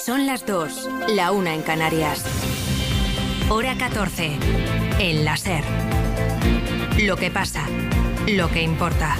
Son las 2, la 1 en Canarias. Hora 14, en la SER. Lo que pasa, lo que importa.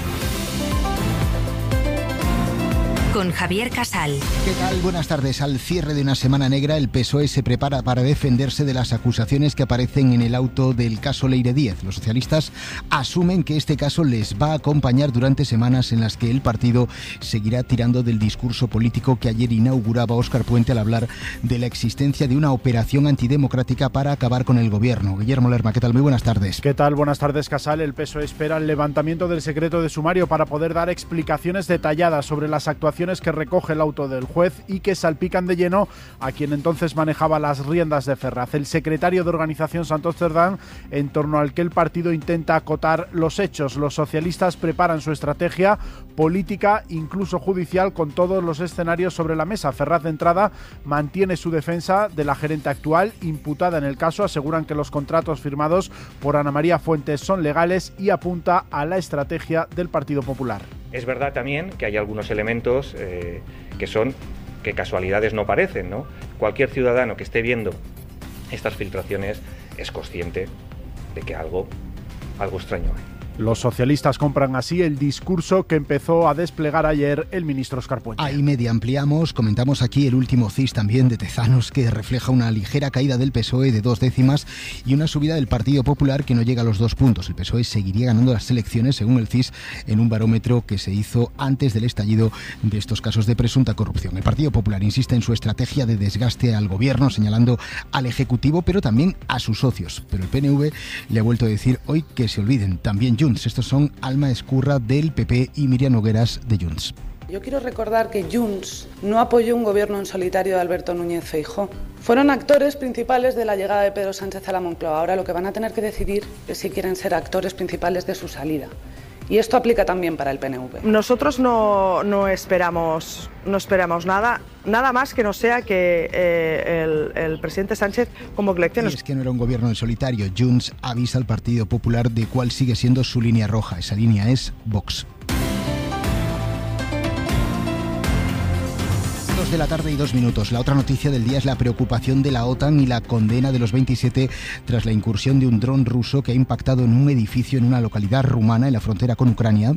Con Javier Casal. ¿Qué tal? Buenas tardes. Al cierre de una semana negra, el PSOE se prepara para defenderse de las acusaciones que aparecen en el auto del caso Leire Díez. Los socialistas asumen que este caso les va a acompañar durante semanas en las que el partido seguirá tirando del discurso político que ayer inauguraba Óscar Puente al hablar de la existencia de una operación antidemocrática para acabar con el gobierno. Guillermo Lerma, ¿qué tal? Muy buenas tardes. ¿Qué tal? Buenas tardes, Casal. El PSOE espera el levantamiento del secreto de sumario para poder dar explicaciones detalladas sobre las actuaciones que recoge el auto del juez y que salpican de lleno a quien entonces manejaba las riendas de Ferraz, el secretario de Organización Santos Cerdán, en torno al que el partido intenta acotar los hechos. Los socialistas preparan su estrategia política, incluso judicial, con todos los escenarios sobre la mesa. Ferraz, de entrada, mantiene su defensa de la gerente actual imputada en el caso. Aseguran que los contratos firmados por Ana María Fuentes son legales y apunta a la estrategia del Partido Popular. Es verdad también que hay algunos elementos que casualidades no parecen, ¿no? Cualquier ciudadano que esté viendo estas filtraciones es consciente de que algo extraño hay. Los socialistas compran así el discurso que empezó a desplegar ayer el ministro Óscar Puente. Ahí media ampliamos, comentamos aquí el último CIS también de Tezanos, que refleja una ligera caída del PSOE de 2 décimas y una subida del Partido Popular que no llega a los 2 puntos. El PSOE seguiría ganando las elecciones, según el CIS, en un barómetro que se hizo antes del estallido de estos casos de presunta corrupción. El Partido Popular insiste en su estrategia de desgaste al gobierno, señalando al Ejecutivo, pero también a sus socios. Pero el PNV le ha vuelto a decir hoy que se olviden, también Junts. Estos son Alma Escurra del PP y Miriam Nogueras de Junts. Yo quiero recordar que Junts no apoyó un gobierno en solitario de Alberto Núñez Feijóo. Fueron actores principales de la llegada de Pedro Sánchez a la Moncloa. Ahora lo que van a tener que decidir es si quieren ser actores principales de su salida. Y esto aplica también para el PNV. Nosotros no esperamos nada más que no sea que el presidente Sánchez convoque elecciones. Y es que no era un gobierno en solitario. Junts avisa al Partido Popular de cuál sigue siendo su línea roja. Esa línea es Vox. 2 de la tarde y 2 minutos. La otra noticia del día es la preocupación de la OTAN y la condena de los 27 tras la incursión de un dron ruso que ha impactado en un edificio en una localidad rumana en la frontera con Ucrania.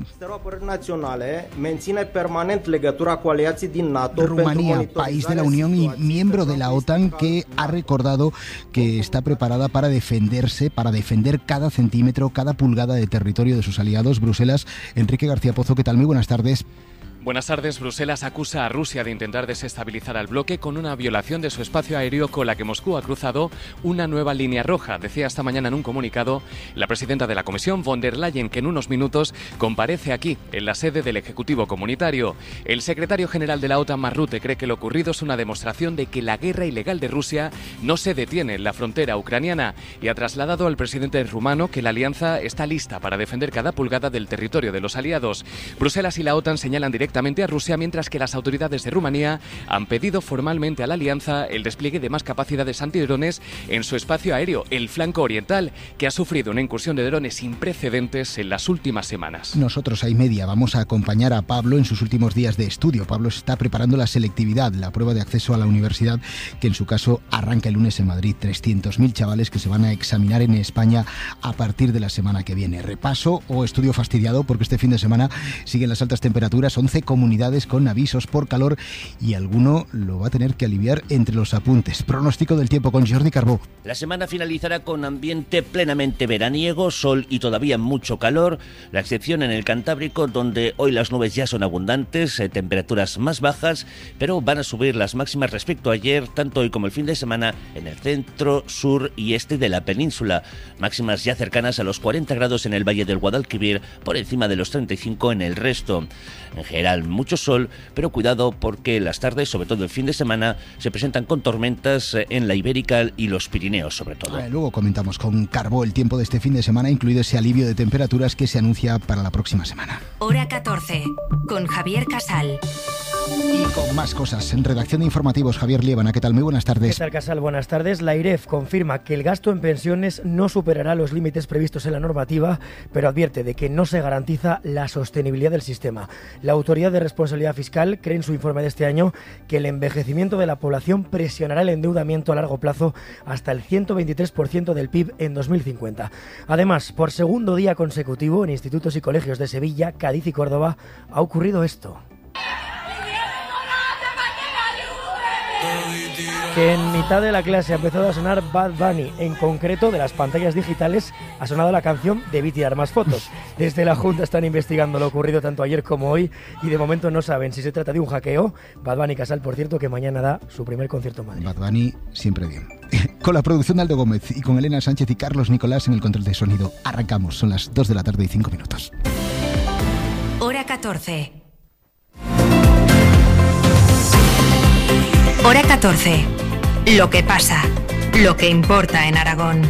Rumanía, país de la Unión y miembro de la OTAN, que ha recordado que está preparada para defenderse, para defender cada centímetro, cada pulgada de territorio de sus aliados. Bruselas, Enrique García Pozo, ¿qué tal? Muy buenas tardes. Buenas tardes. Bruselas acusa a Rusia de intentar desestabilizar al bloque con una violación de su espacio aéreo con la que Moscú ha cruzado una nueva línea roja. Decía esta mañana en un comunicado la presidenta de la Comisión, von der Leyen, que en unos minutos comparece aquí, en la sede del Ejecutivo Comunitario. El secretario general de la OTAN, Mark Rutte, cree que lo ocurrido es una demostración de que la guerra ilegal de Rusia no se detiene en la frontera ucraniana y ha trasladado al presidente rumano que la alianza está lista para defender cada pulgada del territorio de los aliados. Bruselas y la OTAN señalan directamente a Rusia, mientras que las autoridades de Rumanía han pedido formalmente a la alianza el despliegue de más capacidades antidrones en su espacio aéreo, el flanco oriental, que ha sufrido una incursión de drones sin precedentes en las últimas semanas. Nosotros, ahí media, vamos a acompañar a Pablo en sus últimos días de estudio. Pablo está preparando la selectividad, la prueba de acceso a la universidad, que en su caso arranca el lunes en Madrid. 300.000 chavales que se van a examinar en España a partir de la semana que viene. Repaso o estudio fastidiado, porque este fin de semana siguen las altas temperaturas, 11 comunidades con avisos por calor y alguno lo va a tener que aliviar entre los apuntes. Pronóstico del tiempo con Jordi Carbó. La semana finalizará con ambiente plenamente veraniego, sol y todavía mucho calor, la excepción en el Cantábrico, donde hoy las nubes ya son abundantes, temperaturas más bajas, pero van a subir las máximas respecto a ayer, tanto hoy como el fin de semana, en el centro, sur y este de la península. Máximas ya cercanas a los 40 grados en el Valle del Guadalquivir, por encima de los 35 en el resto. En general, mucho sol, pero cuidado porque las tardes, sobre todo el fin de semana, se presentan con tormentas en la Ibérica y los Pirineos, sobre todo. Luego comentamos con Carbó el tiempo de este fin de semana, incluido ese alivio de temperaturas que se anuncia para la próxima semana. Hora 14, con Javier Casal. Y con más cosas, en redacción de informativos, Javier Liébana, ¿qué tal? Muy buenas tardes. ¿Qué tal, Casal? Buenas tardes. La IREF confirma que el gasto en pensiones no superará los límites previstos en la normativa, pero advierte de que no se garantiza la sostenibilidad del sistema. La Autoridad de Responsabilidad Fiscal cree en su informe de este año que el envejecimiento de la población presionará el endeudamiento a largo plazo hasta el 123% del PIB en 2050. Además, por segundo día consecutivo, en institutos y colegios de Sevilla, Cádiz y Córdoba, ha ocurrido esto. Que en mitad de la clase ha empezado a sonar Bad Bunny. En concreto, de las pantallas digitales ha sonado la canción Debí tirar más fotos. Desde la Junta están investigando lo ocurrido tanto ayer como hoy y de momento no saben si se trata de un hackeo. Bad Bunny, Casal, por cierto, que mañana da su primer concierto en Madrid. Bad Bunny siempre bien. Con la producción de Aldo Gómez y con Elena Sánchez y Carlos Nicolás en el control de sonido. Arrancamos, son las 2 de la tarde y 5 minutos. Hora 14. Hora 14. Lo que pasa, lo que importa en Aragón.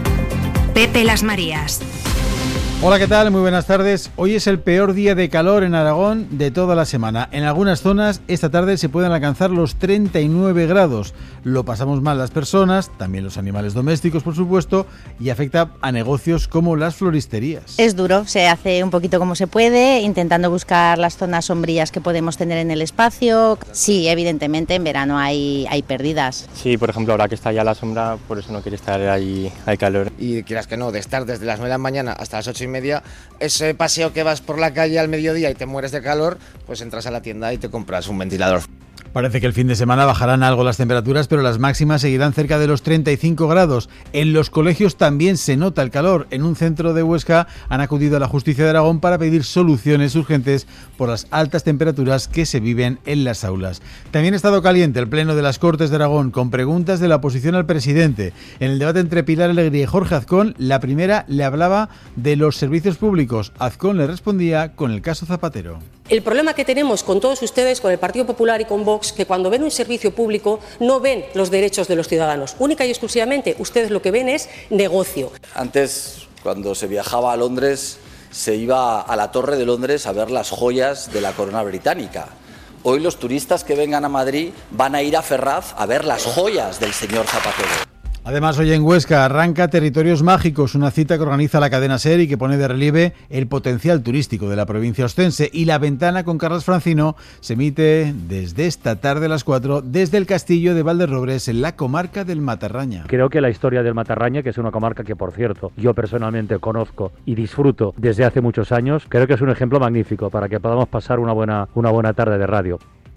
Pepe Las Marías. Hola, ¿qué tal? Muy buenas tardes. Hoy es el peor día de calor en Aragón de toda la semana. En algunas zonas esta tarde se pueden alcanzar los 39 grados. Lo pasamos mal las personas, también los animales domésticos, por supuesto, y afecta a negocios como las floristerías. Es duro, se hace un poquito como se puede, intentando buscar las zonas sombrías que podemos tener en el espacio. Sí, evidentemente en verano hay pérdidas. Sí, por ejemplo, ahora que está ya la sombra, por eso no quiere estar ahí, hay calor. Y quieras que no, de estar desde las 9 de la mañana hasta las 8:30, ese paseo que vas por la calle al mediodía y te mueres de calor, pues entras a la tienda y te compras un ventilador. Parece que el fin de semana bajarán algo las temperaturas, pero las máximas seguirán cerca de los 35 grados. En los colegios también se nota el calor. En un centro de Huesca han acudido a la Justicia de Aragón para pedir soluciones urgentes por las altas temperaturas que se viven en las aulas. También ha estado caliente el Pleno de las Cortes de Aragón con preguntas de la oposición al presidente. En el debate entre Pilar Alegría y Jorge Azcón, la primera le hablaba de los servicios públicos. Azcón le respondía con el caso Zapatero. El problema que tenemos con todos ustedes, con el Partido Popular y con Vox, que cuando ven un servicio público no ven los derechos de los ciudadanos. Única y exclusivamente ustedes lo que ven es negocio. Antes, cuando se viajaba a Londres, se iba a la Torre de Londres a ver las joyas de la corona británica. Hoy los turistas que vengan a Madrid van a ir a Ferraz a ver las joyas del señor Zapatero. Además, hoy en Huesca arranca Territorios Mágicos, una cita que organiza la cadena SER y que pone de relieve el potencial turístico de la provincia ostense. Y La Ventana con Carlos Francino se emite desde esta tarde a las 4 desde el castillo de Valderrobres en la comarca del Matarraña. Creo que la historia del Matarraña, que es una comarca que, por cierto, yo personalmente conozco y disfruto desde hace muchos años, creo que es un ejemplo magnífico para que podamos pasar una buena tarde de radio.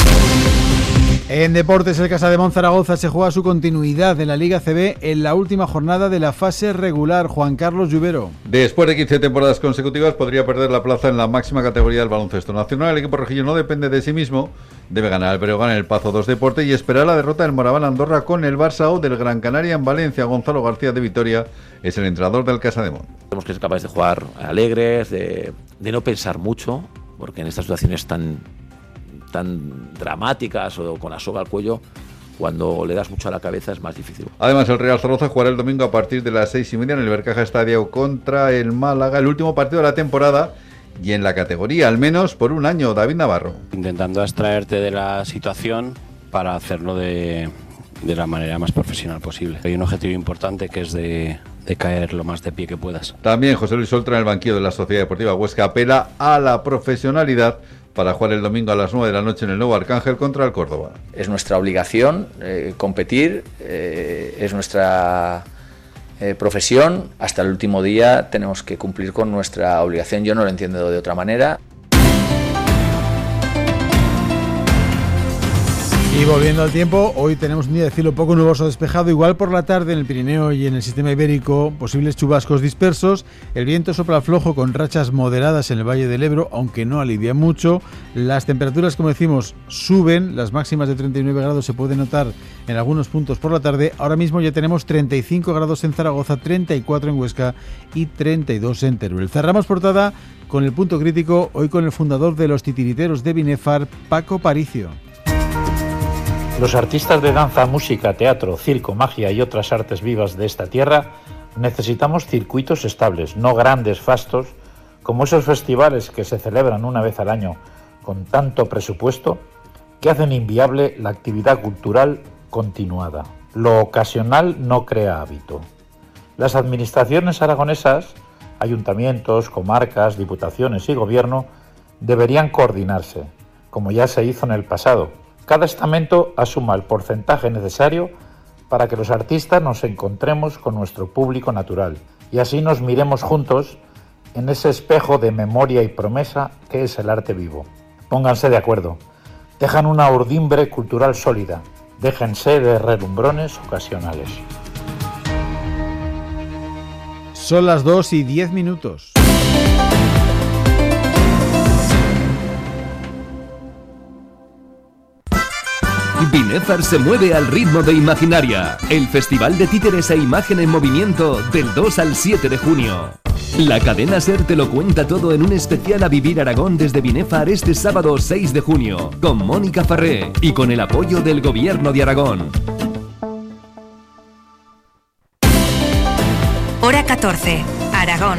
En deportes, el Casademont Zaragoza se juega su continuidad en la Liga CB en la última jornada de la fase regular. Juan Carlos Lluvero. Después de 15 temporadas consecutivas podría perder la plaza en la máxima categoría del baloncesto nacional. El equipo rojillo no depende de sí mismo, debe ganar el Breogán en el Pazo 2 Deporte y esperar la derrota del Moraván Andorra con el Barça o del Gran Canaria en Valencia. Gonzalo García de Vitoria es el entrenador del Casademont. Tenemos que ser capaces de jugar alegres, de no pensar mucho, porque en estas situaciones tan dramáticas o con la soga al cuello, cuando le das mucho a la cabeza es más difícil. Además, el Real Zaragoza jugará el domingo a partir de las 6:30 en el Bercaja Estadio contra el Málaga, el último partido de la temporada y en la categoría, al menos por un año. David Navarro. Intentando abstraerte de la situación para hacerlo de la manera más profesional posible. Hay un objetivo importante que es de caer lo más de pie que puedas. También José Luis Oltra en el banquillo de la Sociedad Deportiva Huesca apela a la profesionalidad para jugar el domingo a las 9 de la noche en el Nuevo Arcángel contra el Córdoba. Es nuestra obligación competir, es nuestra profesión. Hasta el último día tenemos que cumplir con nuestra obligación. Yo no lo entiendo de otra manera. Y volviendo al tiempo, hoy tenemos un día de cielo poco nuboso despejado, igual por la tarde en el Pirineo y en el sistema ibérico, posibles chubascos dispersos. El viento sopla flojo con rachas moderadas en el Valle del Ebro, aunque no alivia mucho. Las temperaturas, como decimos, suben, las máximas de 39 grados se pueden notar en algunos puntos por la tarde. Ahora mismo ya tenemos 35 grados en Zaragoza, 34 en Huesca y 32 en Teruel. Cerramos portada con el punto crítico, hoy con el fundador de los titiriteros de Binefar, Paco Paricio. Los artistas de danza, música, teatro, circo, magia y otras artes vivas de esta tierra necesitamos circuitos estables, no grandes fastos, como esos festivales que se celebran una vez al año con tanto presupuesto, que hacen inviable la actividad cultural continuada. Lo ocasional no crea hábito. Las administraciones aragonesas, ayuntamientos, comarcas, diputaciones y gobierno deberían coordinarse, como ya se hizo en el pasado. Cada estamento asuma el porcentaje necesario para que los artistas nos encontremos con nuestro público natural y así nos miremos juntos en ese espejo de memoria y promesa que es el arte vivo. Pónganse de acuerdo, dejan una urdimbre cultural sólida, déjense de relumbrones ocasionales. Son las 2:10. Binefar se mueve al ritmo de Imaginaria, el festival de títeres e imagen en movimiento del 2 al 7 de junio. La cadena SER te lo cuenta todo en un especial A Vivir Aragón desde Binefar este sábado 6 de junio, con Mónica Farré y con el apoyo del Gobierno de Aragón. Hora 14, Aragón.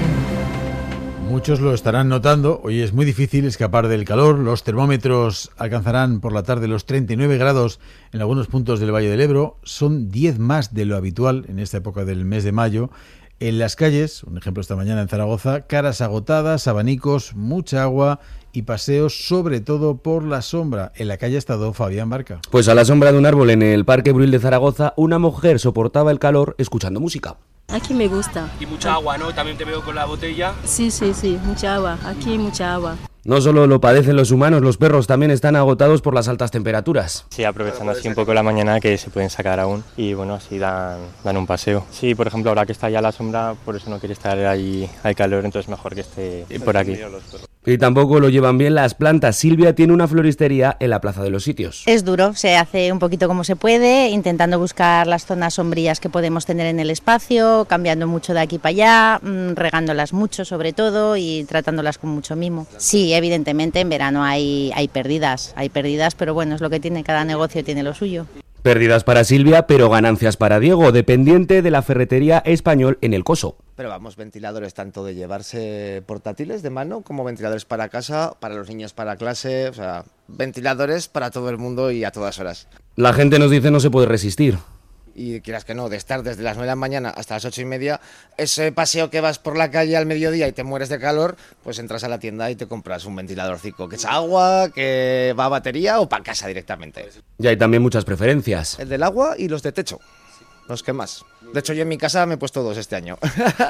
Muchos lo estarán notando, hoy es muy difícil escapar del calor, los termómetros alcanzarán por la tarde los 39 grados en algunos puntos del Valle del Ebro, son 10 más de lo habitual en esta época del mes de mayo. En las calles, un ejemplo esta mañana en Zaragoza, caras agotadas, abanicos, mucha agua y paseos sobre todo por la sombra. En la calle ha estado Fabián Barca. Pues a la sombra de un árbol en el Parque Bruil de Zaragoza, una mujer soportaba el calor escuchando música. Aquí me gusta. Y mucha agua, ¿no? También te veo con la botella. Sí, mucha agua. Aquí hay mucha agua. No solo lo padecen los humanos, los perros también están agotados por las altas temperaturas. Sí, aprovechando así un poco la mañana que se pueden sacar aún y bueno, así dan un paseo. Sí, por ejemplo, ahora que está ya la sombra, por eso no quiere estar ahí al calor, entonces mejor que esté por aquí. Y tampoco lo llevan bien las plantas. Silvia tiene una floristería en la Plaza de los Sitios. Es duro, se hace un poquito como se puede, intentando buscar las zonas sombrías que podemos tener en el espacio, cambiando mucho de aquí para allá, regándolas mucho sobre todo y tratándolas con mucho mimo. Sí, evidentemente en verano hay pérdidas, pero bueno, es lo que tiene, cada negocio tiene lo suyo. Pérdidas para Silvia, pero ganancias para Diego, dependiente de la ferretería Español en el Coso. Pero vamos, ventiladores tanto de llevarse portátiles de mano como ventiladores para casa, para los niños para clase, o sea, ventiladores para todo el mundo y a todas horas. La gente nos dice no se puede resistir. Y quieras que no, de estar desde las 9 de la mañana hasta las 8:30, ese paseo que vas por la calle al mediodía y te mueres de calor, pues entras a la tienda y te compras un ventiladorcico que es agua, que va a batería o para casa directamente. Y hay también muchas preferencias. El del agua y los de techo, los que más. De hecho, yo en mi casa me he puesto 2 este año.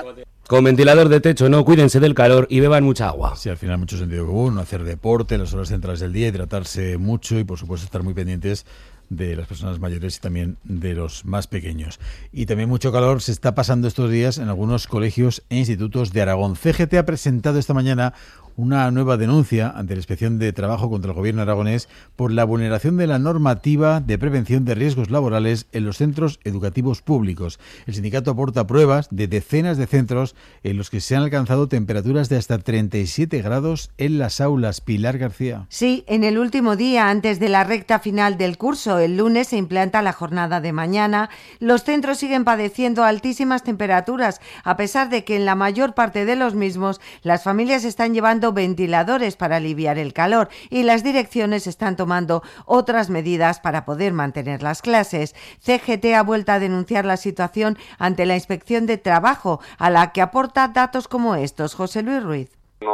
Con ventilador de techo, no, cuídense del calor y beban mucha agua. Sí, al final mucho sentido común, hacer deporte en las horas centrales del día, hidratarse mucho y por supuesto estar muy pendientes de las personas mayores y también de los más pequeños. Y también mucho calor se está pasando estos días en algunos colegios e institutos de Aragón. CGT ha presentado esta mañana una nueva denuncia ante la Inspección de Trabajo contra el Gobierno aragonés por la vulneración de la normativa de prevención de riesgos laborales en los centros educativos públicos. El sindicato aporta pruebas de decenas de centros en los que se han alcanzado temperaturas de hasta 37 grados en las aulas. Pilar García. Sí, en el último día antes de la recta final del curso, el lunes, se implanta la jornada de mañana. Los centros siguen padeciendo altísimas temperaturas, a pesar de que en la mayor parte de los mismos las familias están llevando ventiladores para aliviar el calor y las direcciones están tomando otras medidas para poder mantener las clases. CGT ha vuelto a denunciar la situación ante la Inspección de Trabajo, a la que aporta datos como estos. José Luis Ruiz.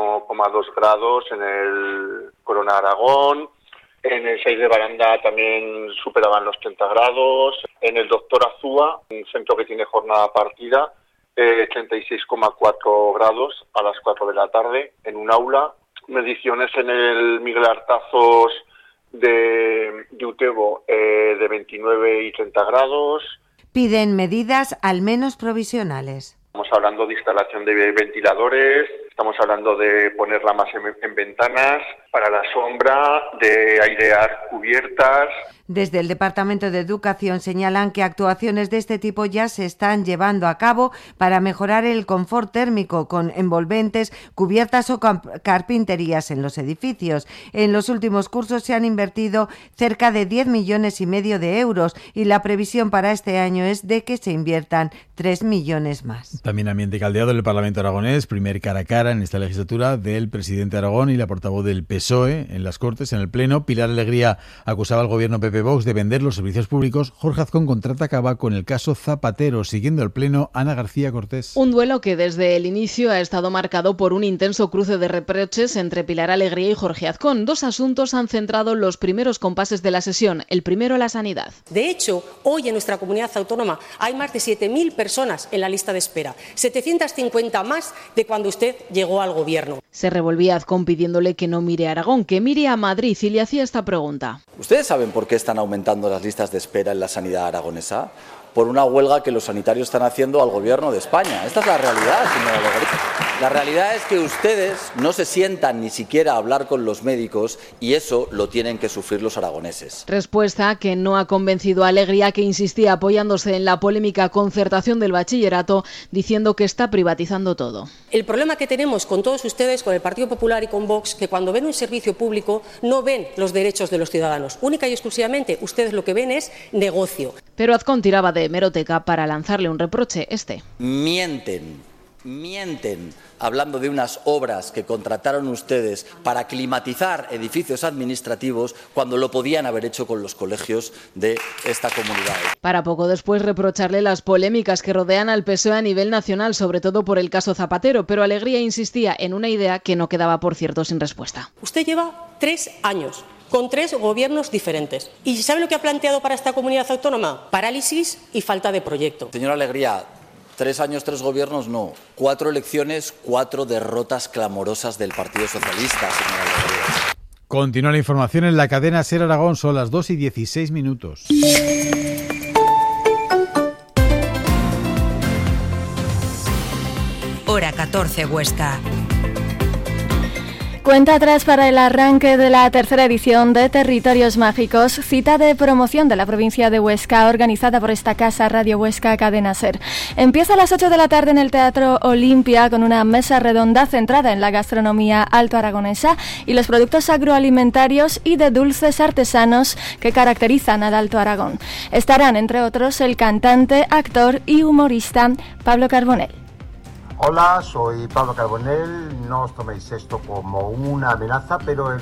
1,2 grados en el Corona Aragón, en el 6 de Baranda también superaban los 30 grados, en el Doctor Azúa, un centro que tiene jornada partida, 36,4 grados a las 4 de la tarde en un aula. Mediciones en el Miguel Artazos de Utebo de 29 y 30 grados. Piden medidas al menos provisionales. Estamos hablando de instalación de ventiladores, estamos hablando de ponerla más en ventanas, para la sombra, de airear cubiertas. Desde el Departamento de Educación señalan que actuaciones de este tipo ya se están llevando a cabo para mejorar el confort térmico con envolventes, cubiertas o carpinterías en los edificios. En los últimos cursos se han invertido cerca de 10,5 millones de euros y la previsión para este año es de que se inviertan 3 millones más. También ambiente caldeado en el Parlamento aragonés, primer cara a cara en esta legislatura del presidente Aragón y la portavoz del PSOE en las Cortes, en el Pleno. Pilar Alegría acusaba al gobierno PP-Vox de vender los servicios públicos. Jorge Azcón contraatacaba con el caso Zapatero. Siguiendo el Pleno, Ana García Cortés. Un duelo que desde el inicio ha estado marcado por un intenso cruce de reproches entre Pilar Alegría y Jorge Azcón. Dos asuntos han centrado los primeros compases de la sesión. El primero, la sanidad. De hecho, hoy en nuestra comunidad autónoma hay más de 7.000 personas en la lista de espera, 750 más de cuando usted llegó al gobierno. Se revolvía Azcón pidiéndole que no mire a Aragón, que mire a Madrid, y le hacía esta pregunta. ¿Ustedes saben por qué están aumentando las listas de espera en la sanidad aragonesa? Por una huelga que los sanitarios están haciendo al gobierno de España. Esta es la realidad, señora Alegría. La realidad es que ustedes no se sientan ni siquiera a hablar con los médicos y eso lo tienen que sufrir los aragoneses. Respuesta que no ha convencido a Alegría, que insistía apoyándose en la polémica concertación del bachillerato, diciendo que está privatizando todo. El problema que tenemos con todos ustedes, con el Partido Popular y con Vox, que cuando ven un servicio público no ven los derechos de los ciudadanos. Única y exclusivamente ustedes lo que ven es negocio. Pero Azcón tiraba de hemeroteca para lanzarle un reproche, Mienten, hablando de unas obras que contrataron ustedes para climatizar edificios administrativos cuando lo podían haber hecho con los colegios de esta comunidad. Para poco después reprocharle las polémicas que rodean al PSOE a nivel nacional, sobre todo por el caso Zapatero, pero Alegría insistía en una idea que no quedaba, por cierto, sin respuesta. Usted lleva 3 años con 3 gobiernos diferentes. ¿Y sabe lo que ha planteado para esta comunidad autónoma? Parálisis y falta de proyecto. Señora Alegría, 3 años, 3 gobiernos, no. 4 elecciones, 4 derrotas clamorosas del Partido Socialista, señora Alegría. Continúa la información en la cadena SER Aragón, son las 2:16. Hora 14 Huesca. Cuenta atrás para el arranque de la tercera edición de Territorios Mágicos, cita de promoción de la provincia de Huesca, organizada por esta casa Radio Huesca Cadena SER. Empieza a las 8 de la tarde en el Teatro Olimpia con una mesa redonda centrada en la gastronomía alto aragonesa y los productos agroalimentarios y de dulces artesanos que caracterizan al Alto Aragón. Estarán, entre otros, el cantante, actor y humorista Pablo Carbonell. Hola, soy Pablo Carbonell, no os toméis esto como una amenaza, pero el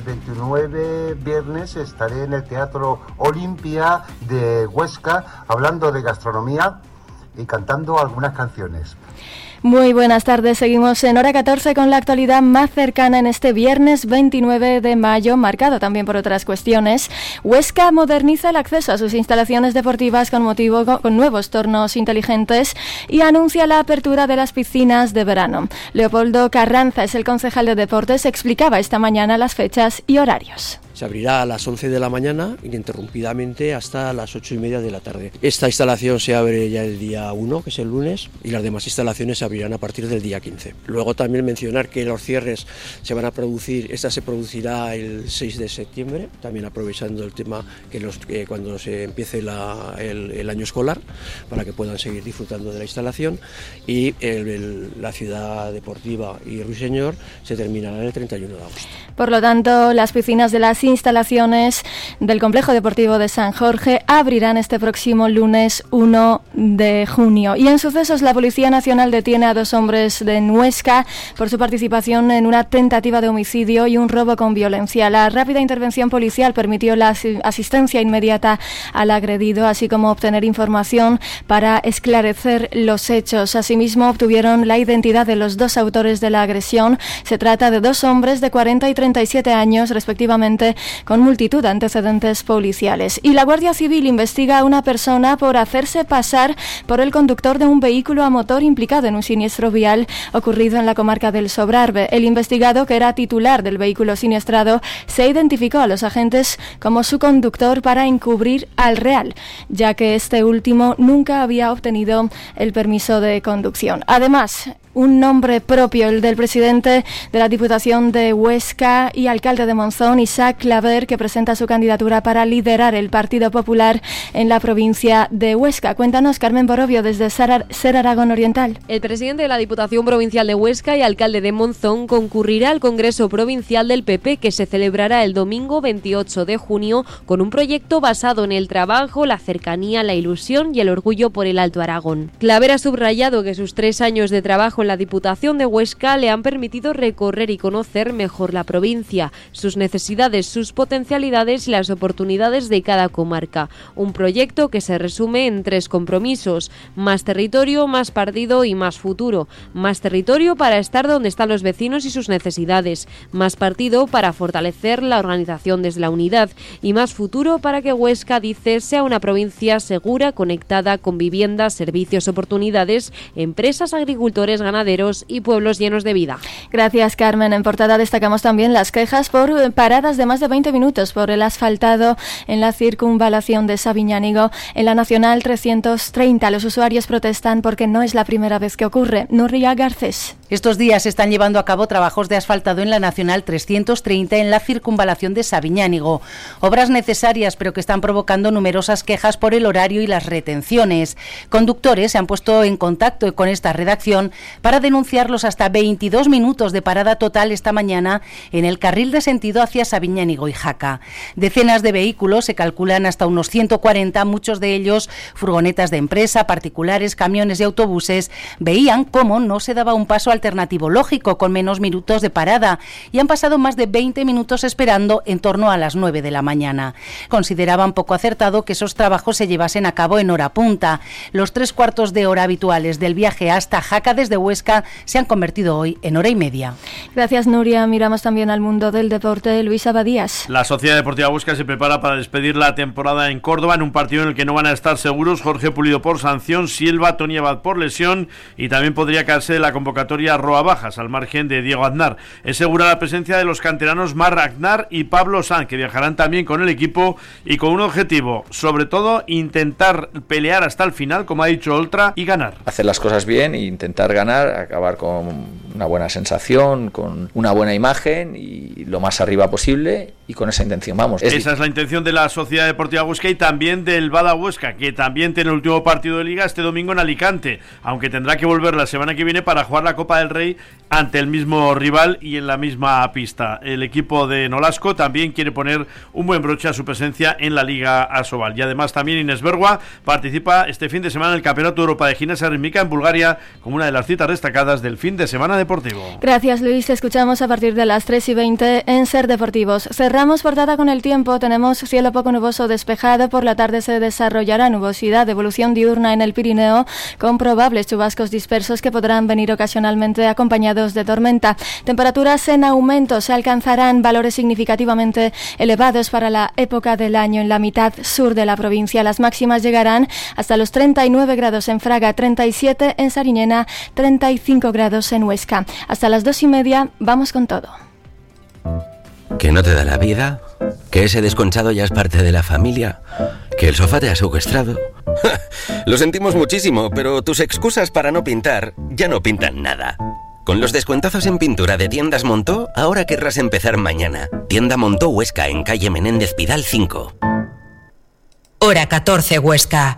29 viernes estaré en el Teatro Olimpia de Huesca hablando de gastronomía y cantando algunas canciones. Muy buenas tardes, seguimos en Hora 14 con la actualidad más cercana en este viernes 29 de mayo, marcado también por otras cuestiones. Huesca moderniza el acceso a sus instalaciones deportivas con nuevos tornos inteligentes y anuncia la apertura de las piscinas de verano. Leopoldo Carranza es el concejal de Deportes, explicaba esta mañana las fechas y horarios. Se abrirá a las 11 de la mañana ininterrumpidamente hasta las 8:30 de la tarde. Esta instalación se abre ya el día 1, que es el lunes, y las demás instalaciones se abrirán a partir del día 15. Luego también mencionar que los cierres se van a producir, esta se producirá el 6 de septiembre, también aprovechando el tema que cuando se empiece el año escolar, para que puedan seguir disfrutando de la instalación, y la ciudad deportiva y Ruiseñor se terminará el 31 de agosto. Por lo tanto, las piscinas de las instalaciones del Complejo Deportivo de San Jorge abrirán este próximo lunes 1 de junio. Y en sucesos, la Policía Nacional detiene a 2 hombres de Huesca por su participación en una tentativa de homicidio y un robo con violencia. La rápida intervención policial permitió la asistencia inmediata al agredido, así como obtener información para esclarecer los hechos. Asimismo, obtuvieron la identidad de los 2 autores de la agresión. Se trata de 2 hombres de 40 y 37 años, respectivamente, con multitud de antecedentes policiales. Y la Guardia Civil investiga a una persona por hacerse pasar por el conductor de un vehículo a motor implicado en un siniestro vial ocurrido en la comarca del Sobrarbe. El investigado, que era titular del vehículo siniestrado, se identificó a los agentes como su conductor para encubrir al real, ya que este último nunca había obtenido el permiso de conducción. Además, un nombre propio, el del presidente de la Diputación de Huesca y alcalde de Monzón, Isaac Claver, que presenta su candidatura para liderar el Partido Popular en la provincia de Huesca. Cuéntanos, Carmen Borovio, desde Ser Aragón Oriental. El presidente de la Diputación Provincial de Huesca y alcalde de Monzón concurrirá al Congreso Provincial del PP, que se celebrará el domingo 28 de junio, con un proyecto basado en el trabajo, la cercanía, la ilusión y el orgullo por el Alto Aragón. Claver ha subrayado que sus 3 años de trabajo en la Diputación de Huesca le han permitido recorrer y conocer mejor la provincia, sus necesidades, sus potencialidades y las oportunidades de cada comarca. Un proyecto que se resume en 3 compromisos: más territorio, más partido y más futuro. Más territorio para estar donde están los vecinos y sus necesidades. Más partido para fortalecer la organización desde la unidad. Y más futuro para que Huesca, dice, sea una provincia segura, conectada, con viviendas, servicios, oportunidades, empresas, agricultores, ganaderos y pueblos llenos de vida. Gracias, Carmen. En portada destacamos también las quejas por paradas de más de 20 minutos por el asfaltado en la circunvalación de Sabiñánigo en la Nacional 330. Los usuarios protestan porque no es la primera vez que ocurre. Nuria Garcés. Estos días se están llevando a cabo trabajos de asfaltado en la Nacional 330 en la circunvalación de Sabiñánigo. Obras necesarias, pero que están provocando numerosas quejas por el horario y las retenciones. Conductores se han puesto en contacto con esta redacción para denunciar los hasta 22 minutos de parada total esta mañana en el carril de sentido hacia Sabiñánigo y Jaca. Decenas de vehículos, se calculan hasta unos 140, muchos de ellos furgonetas de empresa, particulares, camiones y autobuses, veían cómo no se daba un paso alternativo lógico con menos minutos de parada y han pasado más de 20 minutos esperando en torno a las 9 de la mañana. Consideraban poco acertado que esos trabajos se llevasen a cabo en hora punta. Los 3/4 de hora habituales del viaje hasta Jaca desde Huesca se han convertido hoy en hora y media. Gracias, Nuria. Miramos también al mundo del deporte. Luis Abadías. La Sociedad Deportiva Huesca se prepara para despedir la temporada en Córdoba en un partido en el que no van a estar seguros Jorge Pulido por sanción, Silva, Tony Abad por lesión y también podría caerse de la convocatoria Roa Bajas, al margen de Diego Aznar. Es segura la presencia de los canteranos Mar Agnar y Pablo Sanz, que viajarán también con el equipo y con un objetivo, sobre todo intentar pelear hasta el final, como ha dicho Oltra, y ganar. Hacer las cosas bien e intentar ganar, acabar con una buena sensación, con una buena imagen y lo más arriba posible, y con esa intención vamos. Esa es la intención de la Sociedad Deportiva Huesca y también del Bada Huesca, que también tiene el último partido de Liga este domingo en Alicante, aunque tendrá que volver la semana que viene para jugar la Copa del Rey ante el mismo rival y en la misma pista. El equipo de Nolasco también quiere poner un buen broche a su presencia en la Liga Asobal. Y además también Inés Bergua participa este fin de semana en el Campeonato Europa de Gimnasia Rítmica en Bulgaria como una de las citas destacadas del fin de semana deportivo. Gracias, Luis. Te escuchamos a partir de las 3:20 en Ser Deportivos. Cerramos portada con el tiempo. Tenemos cielo poco nuboso despejado. Por la tarde se desarrollará nubosidad de evolución diurna en el Pirineo con probables chubascos dispersos que podrán venir ocasionalmente acompañados de tormenta. Temperaturas en aumento. Se alcanzarán valores significativamente elevados para la época del año en la mitad sur de la provincia. Las máximas llegarán hasta los 39 grados en Fraga, 37 en Sariñena, 35 grados en Huesca. Hasta las 2:30 vamos con todo. ¿Que no te da la vida? ¿Que ese desconchado ya es parte de la familia? ¿Que el sofá te ha secuestrado? Lo sentimos muchísimo, pero tus excusas para no pintar ya no pintan nada. Con los descuentazos en pintura de Tiendas Montó, ahora querrás empezar mañana. Tienda Montó Huesca, en calle Menéndez Pidal 5. Hora 14 Huesca.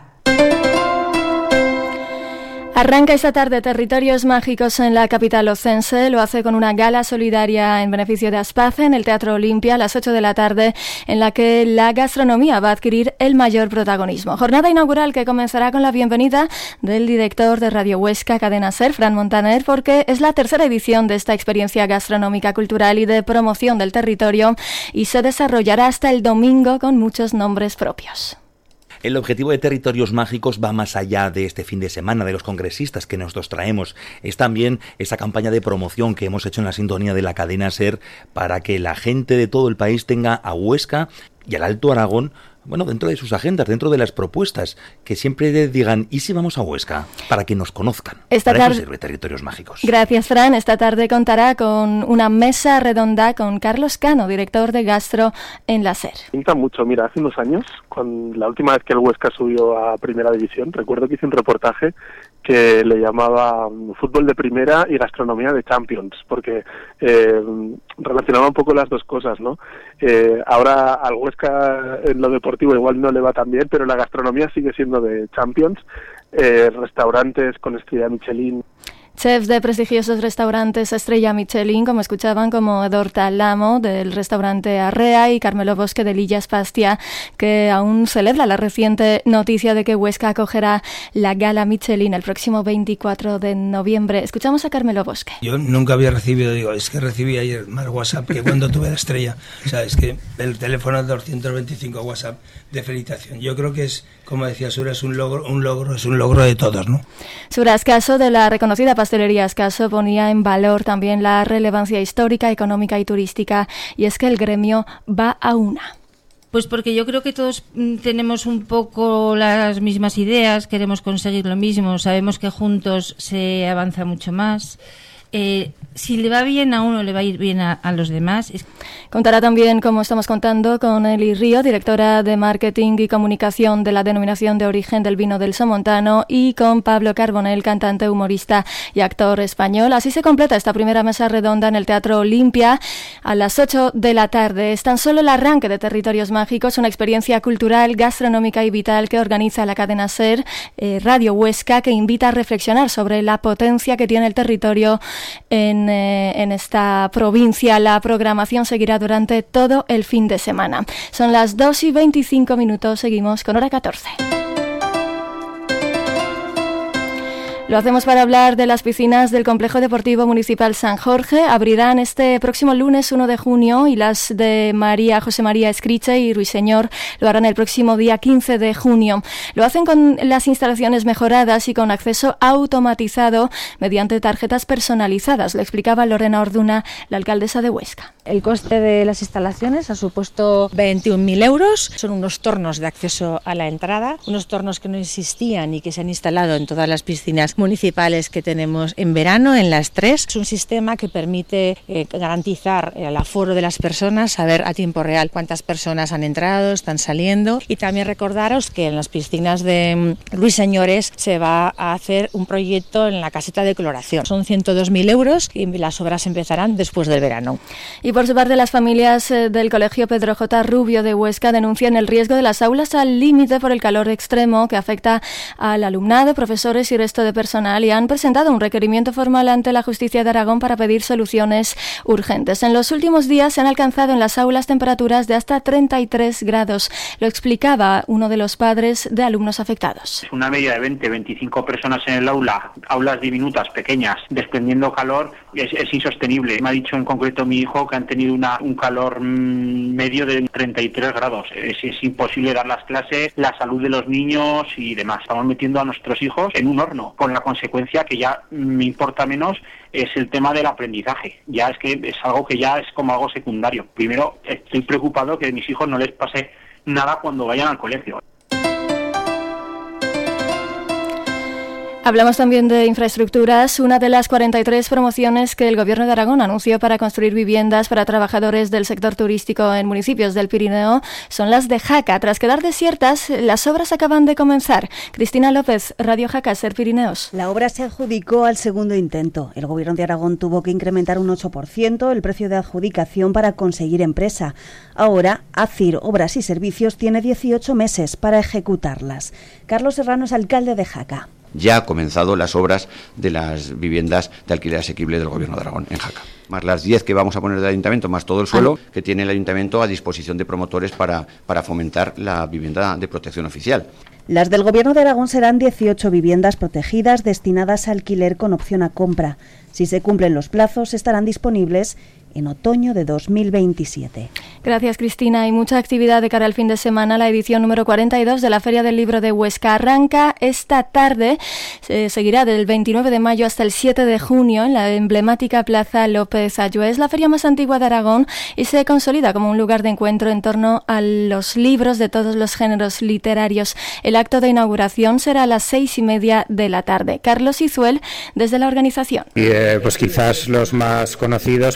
Arranca esta tarde Territorios Mágicos en la capital ocense. Lo hace con una gala solidaria en beneficio de Aspace en el Teatro Olimpia a las 8 de la tarde, en la que la gastronomía va a adquirir el mayor protagonismo. Jornada inaugural que comenzará con la bienvenida del director de Radio Huesca Cadena SER, Fran Montaner, porque es la tercera edición de esta experiencia gastronómica, cultural y de promoción del territorio, y se desarrollará hasta el domingo con muchos nombres propios. El objetivo de Territorios Mágicos va más allá de este fin de semana, de los congresistas que nosotros traemos. Es también esa campaña de promoción que hemos hecho en la sintonía de la cadena SER para que la gente de todo el país tenga a Huesca y al Alto Aragón, bueno, dentro de sus agendas, dentro de las propuestas, que siempre digan, ¿y si vamos a Huesca? Para que nos conozcan. Para eso sirve Territorios Mágicos. Gracias, Fran. Esta tarde contará con una mesa redonda con Carlos Cano, director de Gastro en la SER. Pinta mucho. Mira, hace unos años, la última vez que el Huesca subió a Primera División, recuerdo que hice un reportaje que le llamaba Fútbol de Primera y Gastronomía de Champions, porque relacionaba un poco las dos cosas, ¿no? Ahora al Huesca en lo deportivo igual no le va tan bien, pero la gastronomía sigue siendo de Champions, restaurantes con estrella Michelin. Chefs de prestigiosos restaurantes estrella Michelin, como escuchaban, como Dorta Lamo del restaurante Arrea y Carmelo Bosque de Lillas Pastia, que aún celebra la reciente noticia de que Huesca acogerá la gala Michelin el próximo 24 de noviembre. Escuchamos a Carmelo Bosque. Yo nunca había recibido, es que recibí ayer más WhatsApp que cuando tuve la estrella. O sea, es que el teléfono 225 WhatsApp de felicitación. Yo creo que es, como decía Sura, es un logro de todos, ¿no? Sura Escaso, de la reconocida pastelería Escaso, ponía en valor también la relevancia histórica, económica y turística, y es que el gremio va a una. Pues porque yo creo que todos tenemos un poco las mismas ideas, queremos conseguir lo mismo, sabemos que juntos se avanza mucho más. Si le va bien a uno, le va a ir bien a los demás. Contará también, como estamos contando, con Eli Río, directora de Marketing y Comunicación de la Denominación de Origen del Vino del Somontano, y con Pablo Carbonell, cantante, humorista y actor español. Así se completa esta primera mesa redonda en el Teatro Olimpia a las 8 de la tarde. Es tan solo el arranque de Territorios Mágicos, una experiencia cultural, gastronómica y vital que organiza la cadena SER, Radio Huesca, que invita a reflexionar sobre la potencia que tiene el territorio en esta provincia. La programación seguirá durante todo el fin de semana. Son las 2:25, seguimos con Hora 14. Lo hacemos para hablar de las piscinas del Complejo Deportivo Municipal San Jorge. Abrirán este próximo lunes 1 de junio y las de José María Escriche y Ruiseñor lo harán el próximo día 15 de junio. Lo hacen con las instalaciones mejoradas y con acceso automatizado mediante tarjetas personalizadas. Lo explicaba Lorena Orduna, la alcaldesa de Huesca. El coste de las instalaciones ha supuesto 21.000 euros. Son unos tornos de acceso a la entrada, unos tornos que no existían y que se han instalado en todas las piscinas municipales que tenemos en verano, en las 3. Es un sistema que permite garantizar el aforo de las personas, saber a tiempo real cuántas personas han entrado, están saliendo, y también recordaros que en las piscinas de Ruiseñores se va a hacer un proyecto en la caseta de cloración. Son 102.000 euros y las obras empezarán después del verano. Y por su parte, las familias del Colegio Pedro J. Rubio de Huesca denuncian el riesgo de las aulas al límite por el calor extremo que afecta al alumnado, profesores y resto de personal, y han presentado un requerimiento formal ante la Justicia de Aragón para pedir soluciones urgentes. En los últimos días se han alcanzado en las aulas temperaturas de hasta 33 grados. Lo explicaba uno de los padres de alumnos afectados. Una media de 20-25 personas en el aula, aulas diminutas, pequeñas, desprendiendo calor, es insostenible. Me ha dicho en concreto mi hijo que han tenido un calor medio de 33 grados. Es imposible dar las clases, la salud de los niños y demás. Estamos metiendo a nuestros hijos en un horno, con la consecuencia que ya me importa menos es el tema del aprendizaje. Ya es que es algo que ya es como algo secundario. Primero, estoy preocupado que a mis hijos no les pase nada cuando vayan al colegio. Hablamos también de infraestructuras. Una de las 43 promociones que el Gobierno de Aragón anunció para construir viviendas para trabajadores del sector turístico en municipios del Pirineo son las de Jaca. Tras quedar desiertas, las obras acaban de comenzar. Cristina López, Radio Jaca, SER Pirineos. La obra se adjudicó al segundo intento. El Gobierno de Aragón tuvo que incrementar un 8% el precio de adjudicación para conseguir empresa. Ahora, ACIR Obras y Servicios tiene 18 meses para ejecutarlas. Carlos Serrano es alcalde de Jaca. Ya ha comenzado las obras de las viviendas de alquiler asequible del Gobierno de Aragón en Jaca. Más las 10 que vamos a poner del Ayuntamiento, más todo el suelo que tiene el Ayuntamiento a disposición de promotores para fomentar la vivienda de protección oficial. Las del Gobierno de Aragón serán 18 viviendas protegidas destinadas a alquiler con opción a compra. Si se cumplen los plazos, estarán disponibles en otoño de 2027. Gracias, Cristina. Hay mucha actividad de cara al fin de semana. La edición número 42 de la Feria del Libro de Huesca arranca esta tarde. Seguirá del 29 de mayo hasta el 7 de junio en la emblemática Plaza López Ayué. Es la feria más antigua de Aragón y se consolida como un lugar de encuentro en torno a los libros de todos los géneros literarios. El acto de inauguración será a las 6:30 de la tarde. Carlos Izuel, desde la organización. Pues quizás los más conocidos para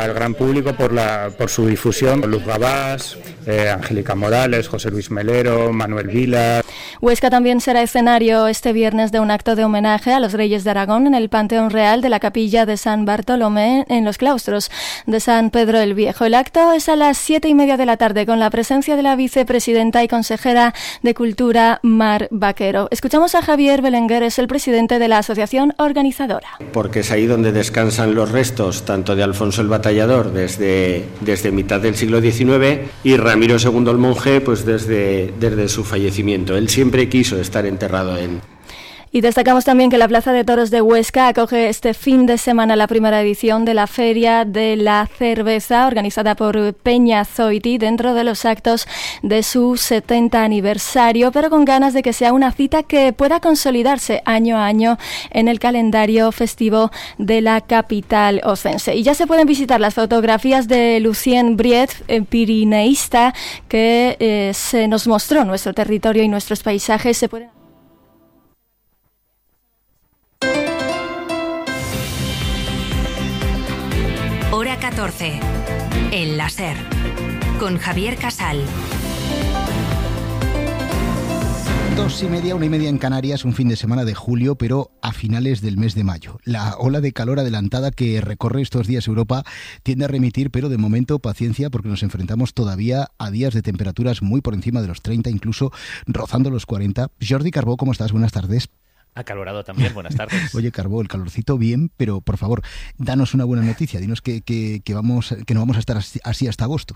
para el gran público por su difusión. Luz Gabás, Angélica Morales, José Luis Melero, Manuel Vila. Huesca también será escenario este viernes de un acto de homenaje a los Reyes de Aragón en el Panteón Real de la Capilla de San Bartolomé en los claustros de San Pedro el Viejo. El acto es a las 7:30 de la tarde con la presencia de la vicepresidenta y consejera de Cultura, Mar Vaquero. Escuchamos a Javier Belenguer, es el presidente de la asociación organizadora. Porque es ahí donde descansan los restos tanto de Alfonso el Batallador desde mitad del siglo XIX y Ramiro II el Monje pues desde su fallecimiento. Él siempre quiso estar enterrado en... Y destacamos también que la Plaza de Toros de Huesca acoge este fin de semana la primera edición de la Feria de la Cerveza, organizada por Peña Zoiti, dentro de los actos de su 70 aniversario, pero con ganas de que sea una cita que pueda consolidarse año a año en el calendario festivo de la capital ocense. Y ya se pueden visitar las fotografías de Lucien Briet, pirineísta, que se nos mostró nuestro territorio y nuestros paisajes. Se pueden... Hora 14, en la SER, con Javier Casal. 2:30, 1:30 en Canarias, un fin de semana de julio, pero a finales del mes de mayo. La ola de calor adelantada que recorre estos días Europa tiende a remitir, pero de momento paciencia porque nos enfrentamos todavía a días de temperaturas muy por encima de los 30, incluso rozando los 40. Jordi Carbó, ¿cómo estás? Buenas tardes. Acalorado también, buenas tardes. Oye, Carbó, el calorcito bien, pero por favor, danos una buena noticia. Dinos que no vamos a estar así hasta agosto.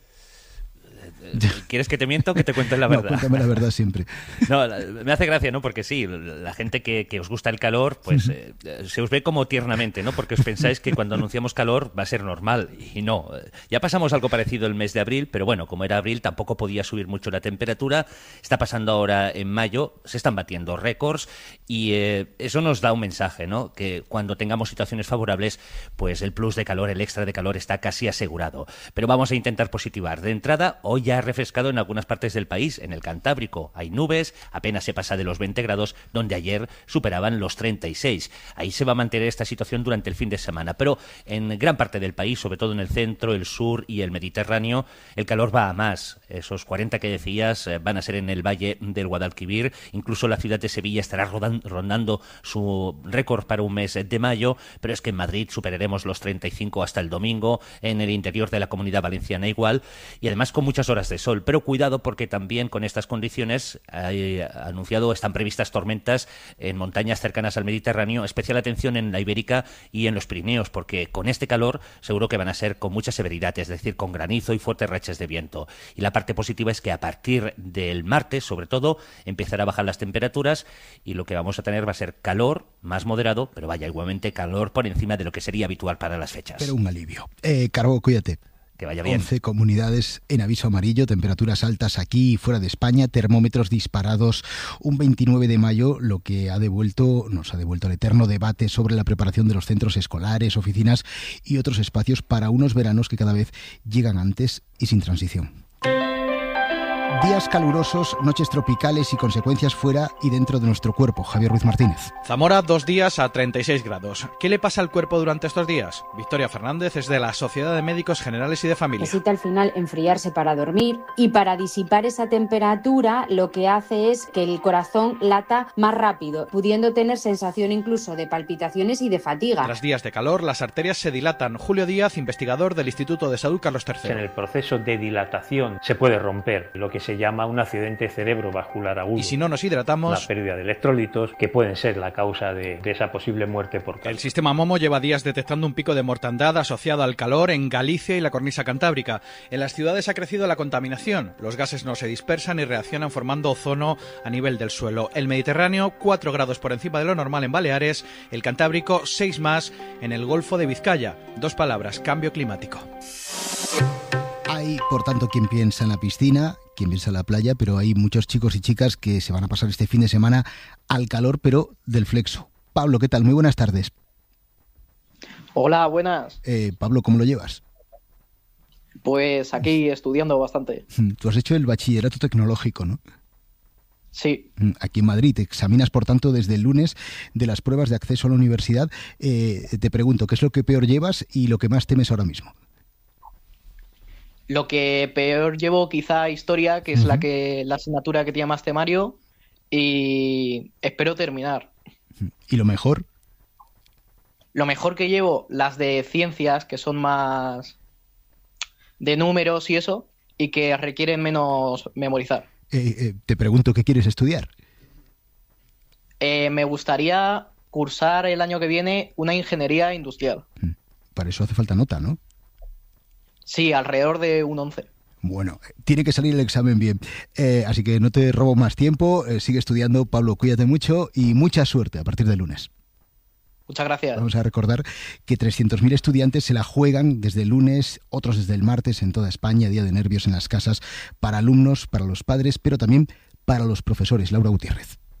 ¿Quieres que te miento o que te cuente la verdad? No, cuéntame la verdad siempre. No, me hace gracia, ¿no? Porque sí, la gente que os gusta el calor, pues se os ve como tiernamente, ¿no? Porque os pensáis que cuando anunciamos calor va a ser normal, y no. Ya pasamos algo parecido el mes de abril, pero bueno, como era abril tampoco podía subir mucho la temperatura. Está pasando ahora en mayo, se están batiendo récords, y eso nos da un mensaje, ¿no? Que cuando tengamos situaciones favorables, pues el plus de calor, el extra de calor está casi asegurado. Pero vamos a intentar positivar. De entrada, hoy ya ha refrescado en algunas partes del país. En el Cantábrico hay nubes, apenas se pasa de los 20 grados, donde ayer superaban los 36. Ahí se va a mantener esta situación durante el fin de semana, pero en gran parte del país, sobre todo en el centro, el sur y el Mediterráneo, el calor va a más. Esos 40 que decías van a ser en el Valle del Guadalquivir. Incluso la ciudad de Sevilla estará rondando su récord para un mes de mayo, pero es que en Madrid superaremos los 35 hasta el domingo, en el interior de la Comunidad Valenciana igual, y además con muchas horas de sol. Pero cuidado, porque también con estas condiciones están previstas tormentas en montañas cercanas al Mediterráneo. Especial atención en la Ibérica y en los Pirineos, porque con este calor seguro que van a ser con mucha severidad, es decir, con granizo y fuertes rachas de viento. Y la parte positiva es que a partir del martes, sobre todo, empezará a bajar las temperaturas y lo que vamos a tener va a ser calor más moderado, pero vaya, igualmente calor por encima de lo que sería habitual para las fechas. Pero un alivio. Carbó, cuídate. Que vaya bien. 11 comunidades en aviso amarillo, temperaturas altas aquí y fuera de España, termómetros disparados. Un 29 de mayo, lo que nos ha devuelto el eterno debate sobre la preparación de los centros escolares, oficinas y otros espacios para unos veranos que cada vez llegan antes y sin transición. Días calurosos, noches tropicales y consecuencias fuera y dentro de nuestro cuerpo. Javier Ruiz Martínez. Zamora, 2 días a 36 grados. ¿Qué le pasa al cuerpo durante estos días? Victoria Fernández es de la Sociedad de Médicos Generales y de Familia. Necesita al final enfriarse para dormir, y para disipar esa temperatura lo que hace es que el corazón lata más rápido, pudiendo tener sensación incluso de palpitaciones y de fatiga. Tras días de calor, las arterias se dilatan. Julio Díaz, investigador del Instituto de Salud Carlos III. En el proceso de dilatación se puede romper lo que se llama un accidente cerebrovascular agudo. Y si no nos hidratamos, la pérdida de electrolitos, que pueden ser la causa de esa posible muerte por calor. El sistema Momo lleva días detectando un pico de mortandad asociado al calor en Galicia y la cornisa cantábrica. En las ciudades ha crecido la contaminación. Los gases no se dispersan y reaccionan formando ozono a nivel del suelo. El Mediterráneo, 4 grados por encima de lo normal en Baleares. El Cantábrico, 6 más en el Golfo de Vizcaya. 2 palabras: cambio climático. Hay, por tanto, quien piensa en la piscina, quien piensa en la playa, pero hay muchos chicos y chicas que se van a pasar este fin de semana al calor, pero del flexo. Pablo, ¿qué tal? Muy buenas tardes. Hola, buenas. Pablo, ¿cómo lo llevas? Pues aquí estudiando bastante. Tú has hecho el bachillerato tecnológico, ¿no? Sí. Aquí en Madrid. Te examinas, por tanto, desde el lunes de las pruebas de acceso a la universidad. Te pregunto, ¿qué es lo que peor llevas y lo que más temes ahora mismo? Lo que peor llevo, quizá historia, que es la asignatura que tiene más temario, y espero terminar. ¿Y lo mejor? Lo mejor que llevo, las de ciencias, que son más de números y eso, y que requieren menos memorizar. Te pregunto, ¿qué quieres estudiar? Me gustaría cursar el año que viene una ingeniería industrial. Para eso hace falta nota, ¿no? Sí, alrededor de un 11. Bueno, tiene que salir el examen bien. Así que no te robo más tiempo. Sigue estudiando, Pablo, cuídate mucho y mucha suerte a partir del lunes. Muchas gracias. Vamos a recordar que 300.000 estudiantes se la juegan desde el lunes, otros desde el martes en toda España, día de nervios en las casas para alumnos, para los padres, pero también para los profesores. Laura Gutiérrez.